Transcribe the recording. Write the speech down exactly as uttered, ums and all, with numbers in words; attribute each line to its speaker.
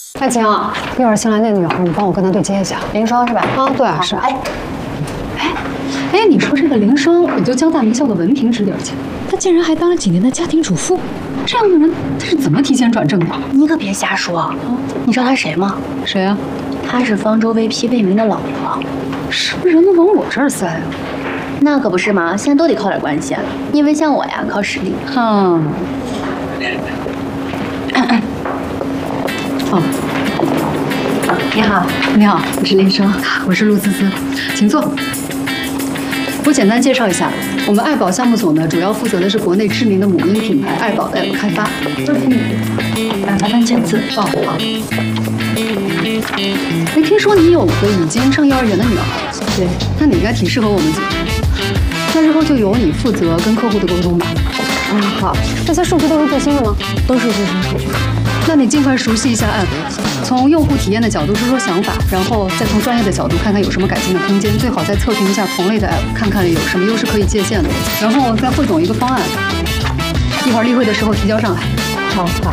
Speaker 1: 爱晴，一会儿新来那女孩，你帮我跟她对接一下。
Speaker 2: 林双是吧？
Speaker 1: 啊，对，是。
Speaker 2: 哎，
Speaker 1: 哎，哎，你说这个林双，也就交大名校的文凭值点钱，她竟然还当了几年的家庭主妇，这样的人她是怎么提前转正的？
Speaker 2: 你可别瞎说啊！你知道她是谁吗？
Speaker 1: 谁啊？
Speaker 2: 她是方舟 V P 魏明的老婆。
Speaker 1: 什么人都往我这儿塞啊？
Speaker 2: 那可不是嘛，现在都得靠点关系，因为像我呀，靠实力。
Speaker 1: 哼。哦。
Speaker 2: 你好，
Speaker 1: 你好，我是林双，我是陆思思，请坐。我简单介绍一下，我们爱宝项目组呢，主要负责的是国内知名的母婴品牌爱宝的 app 开发。这是你，麻烦签字。哦，好。哎，听说你有个已经上幼儿园的女儿，对，那你应该挺适合我们组。那日后就由你负责跟客户的沟通吧。嗯，好。这些数据都是最新的吗？都是最新数据。那你尽快熟悉一下 app， 从用户体验的角度说说想法，然后再从专业的角度看看有什么改进的空间，最好再测评一下同类的 app， 看看有什么优势可以借鉴的，然后再汇总一个方案，一会儿例会的时候提交上来。好，好。